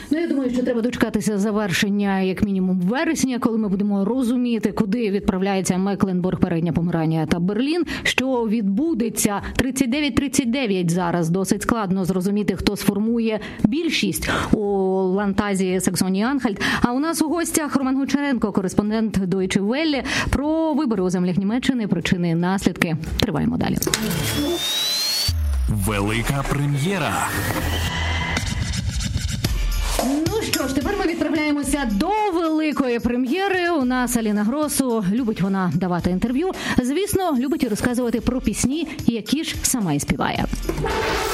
Я думаю, що треба дочекатися завершення, як мінімум, вересня, коли ми будемо розуміти, куди відправляється Мекленбург, Передня Померання та Берлін, що відбудеться. 39-39 зараз. Досить складно зрозуміти, хто сформує більшість у Ландтазі Саксонії-Анхальт. А у нас у гостях Роман Гончаренко, кореспондент Deutsche Welle, про вибори у землях Німеччини, причини і наслідки. Триваємо далі. Велика прем'єра. Ну що ж, тепер ми відправляємося до великої прем'єри. У нас Аліна Гросу. Любить вона давати інтерв'ю. Звісно, любить і розказувати про пісні, які ж сама і співає.